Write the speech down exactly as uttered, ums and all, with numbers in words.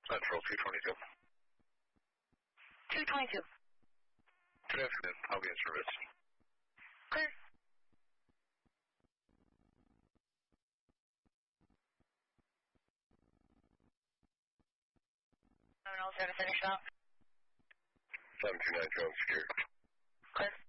Central two twenty-two. two twenty-two. Good afternoon. I'll be in service. Clear. seven oh seven, finish out. seven two nine, Jones Secure. Clear.